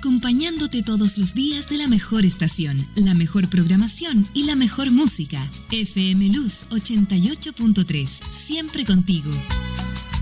acompañándote todos los días de la mejor estación, la mejor programación y la mejor música. FM Luz 88.3, siempre contigo.